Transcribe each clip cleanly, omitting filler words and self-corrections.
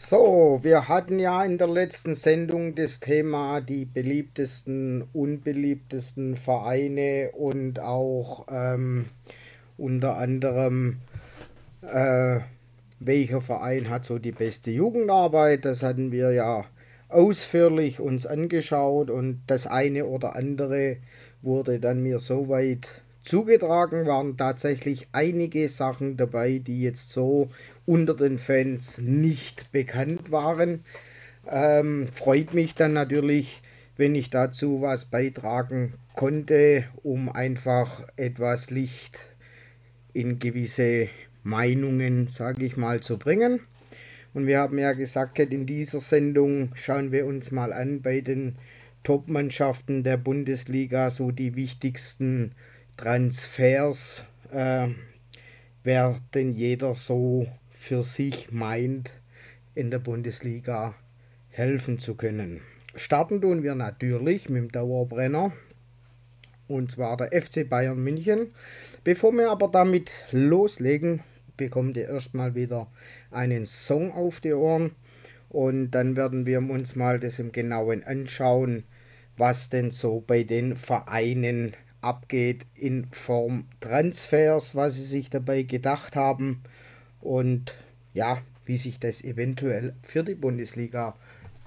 So, wir hatten ja in der letzten Sendung das Thema die beliebtesten, unbeliebtesten Vereine und auch unter anderem, äh, welcher Verein hat so die beste Jugendarbeit. Das hatten wir ja ausführlich uns angeschaut und das eine oder andere wurde dann mir soweit zugetragen, waren tatsächlich einige Sachen dabei, die jetzt so unter den Fans nicht bekannt waren. Freut mich dann natürlich, wenn ich dazu was beitragen konnte, um einfach etwas Licht in gewisse Meinungen, sage ich mal, zu bringen. Und wir haben ja gesagt, in dieser Sendung schauen wir uns mal an bei den Top-Mannschaften der Bundesliga, so die wichtigsten Transfers, wer denn jeder so für sich meint, in der Bundesliga helfen zu können. Starten tun wir natürlich mit dem Dauerbrenner, und zwar der FC Bayern München. Bevor wir aber damit loslegen, bekommt ihr erstmal wieder einen Song auf die Ohren und dann werden wir uns mal das im Genauen anschauen, was denn so bei den Vereinen abgeht in Form Transfers, was sie sich dabei gedacht haben und ja, wie sich das eventuell für die Bundesliga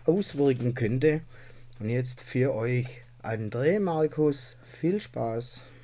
auswirken könnte. Und jetzt für euch André Markus, viel Spaß.